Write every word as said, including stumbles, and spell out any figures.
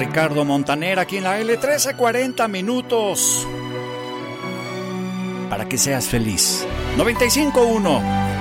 Ricardo Montaner aquí en la L trece cuarenta minutos para que seas feliz. noventa y cinco punto uno